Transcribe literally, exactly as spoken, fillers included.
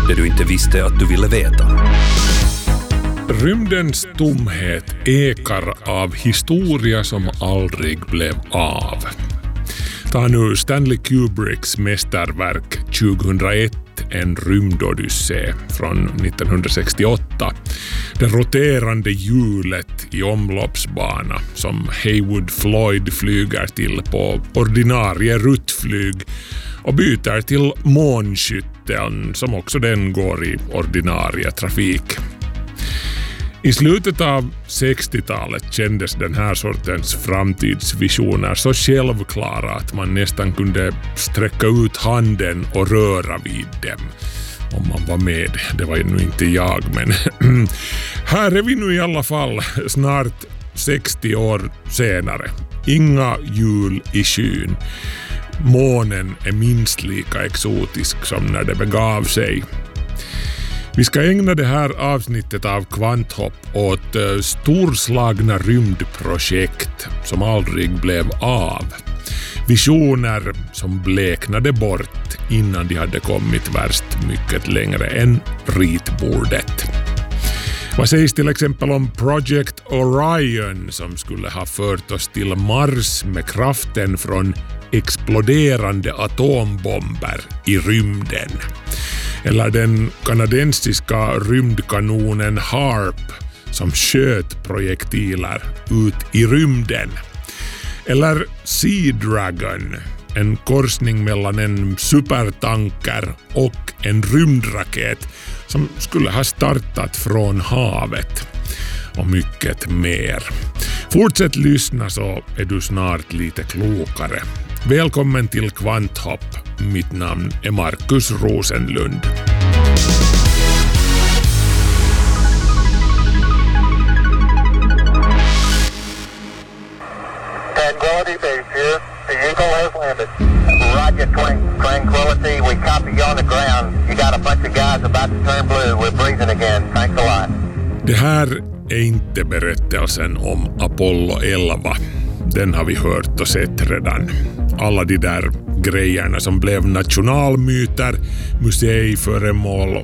Det du inte visste att du ville veta. Rymdens tomhet ekar av historia som aldrig blev av. Ta nu Stanley Kubricks mästerverk tjugohundraett, En rymdodyssé från nittonhundrasextioåtta. Det roterande hjulet i omloppsbana som Heywood Floyd flyger till på ordinarie ruttflyg och byter till månskytteln som också den går i ordinarie trafik. I slutet av sextiotalet kändes den här sortens framtidsvisioner så självklara att man nästan kunde sträcka ut handen och röra vid dem. Om man var med, det var ju nu inte jag, men här är vi nu i alla fall snart sextio år senare. Inga hjul i skyn. Månen är minst lika exotisk som när det begav sig. Vi ska ägna det här avsnittet av Kvanthopp åt uh, storslagna rymdprojekt som aldrig blev av. Visioner som bleknade bort innan de hade kommit värst mycket längre än ritbordet. Vad sägs till exempel om Project Orion som skulle ha fört oss till Mars med kraften från exploderande atombomber i rymden? Eller den kanadensiska rymdkanonen HARP som sköt projektiler ut i rymden. Eller Sea Dragon, en korsning mellan en supertanker och en rymdraket som skulle ha startat från havet. Och mycket mer. Fortsätt lyssna så är du snart lite klokare. Välkommen till Kvanthopp. Mitt namn är Markus Rosenlund. Tranquility Base here. The Eagle has landed. Roger, tran- Tranquility. We copy you on the ground. You got a bunch of guys about to turn blue. We're breathing again. Thanks a lot. Det här är inte berättelsen om Apollo elva. Den har vi hört och sett redan. Alla de där grejerna som blev nationalmyter, museiföremål